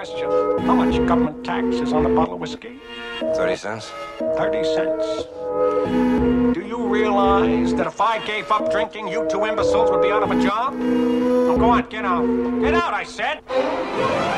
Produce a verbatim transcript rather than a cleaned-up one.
question. How much government tax is on a bottle of whiskey? Thirty cents? Thirty cents. Do you realize that if I gave up drinking, you two imbeciles would be out of a job? Now go on, get out. Get out, I said!